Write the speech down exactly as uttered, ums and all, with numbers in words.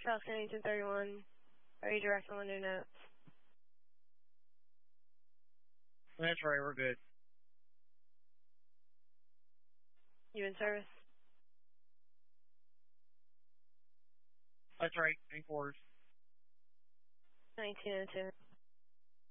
South Kennington thirty-one. Are you direct on London notes? That's right, we're good. You in service? That's right, main quarters. nineteen oh two.